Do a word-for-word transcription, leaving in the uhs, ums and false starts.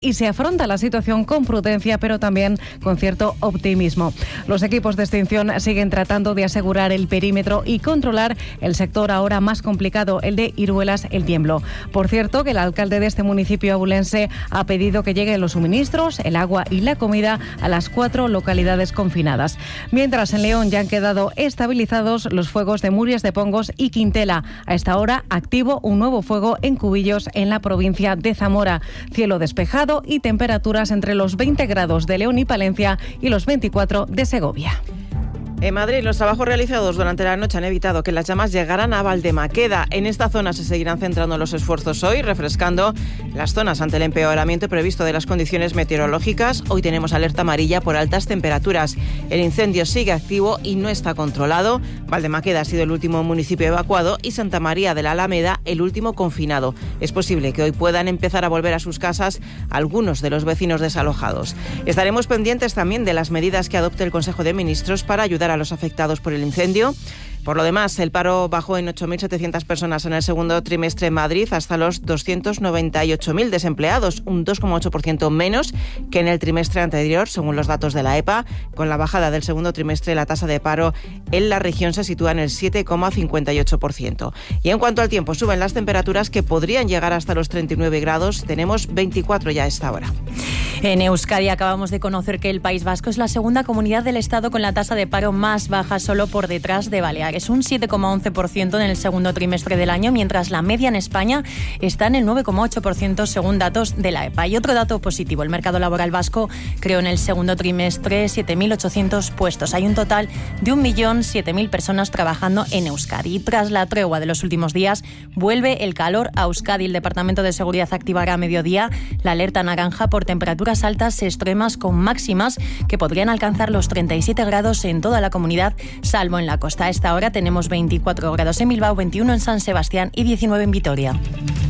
y se afronta la situación con prudencia, pero también con cierto optimismo. Los equipos de extinción siguen tratando de asegurar el perímetro y controlar el sector ahora más complicado, el de Iruelas, El Tiemblo. Por cierto, que el alcalde de este municipio abulense ha pedido que lleguen los suministros, el agua y la comida a las cuatro localidades confinadas. Mientras en León ya han quedado estabilizados los fuegos de Murias de Pongos y Quintela. A esta hora activo un nuevo fuego en Cubillos, en la provincia de Zamora. Cielo despejado y temperaturas entre los veinte grados de León y Palencia y los veinticuatro de Segovia. En Madrid, los trabajos realizados durante la noche han evitado que las llamas llegaran a Valdemaqueda. En esta zona se seguirán centrando los esfuerzos hoy, refrescando las zonas ante el empeoramiento previsto de las condiciones meteorológicas. Hoy tenemos alerta amarilla por altas temperaturas. El incendio sigue activo y no está controlado. Valdemaqueda ha sido el último municipio evacuado y Santa María de la Alameda el último confinado. Es posible que hoy puedan empezar a volver a sus casas algunos de los vecinos desalojados. Estaremos pendientes también de las medidas que adopte el Consejo de Ministros para ayudar a los afectados por el incendio. Por lo demás, el paro bajó en ocho mil setecientas personas en el segundo trimestre en Madrid hasta los doscientos noventa y ocho mil desempleados, un dos coma ocho por ciento menos que en el trimestre anterior, según los datos de la E P A. Con la bajada del segundo trimestre, la tasa de paro en la región se sitúa en el siete coma cincuenta y ocho por ciento. Y en cuanto al tiempo, suben las temperaturas que podrían llegar hasta los treinta y nueve grados. Tenemos veinticuatro ya a esta hora. En Euskadi acabamos de conocer que el País Vasco es la segunda comunidad del Estado con la tasa de paro más baja, solo por detrás de Baleares. Un siete coma once por ciento en el segundo trimestre del año, mientras la media en España está en el nueve coma ocho por ciento según datos de la E P A. Y otro dato positivo, el mercado laboral vasco creó en el segundo trimestre siete mil ochocientos puestos. Hay un total de un millón siete mil personas trabajando en Euskadi. Y tras la tregua de los últimos días, vuelve el calor a Euskadi. El Departamento de Seguridad activará a mediodía la alerta naranja por temperaturas altas extremas con máximas que podrían alcanzar los treinta y siete grados en toda la comunidad, salvo en la costa. A esta hora tenemos veinticuatro grados en Bilbao, veintiuno en San Sebastián y diecinueve en Vitoria.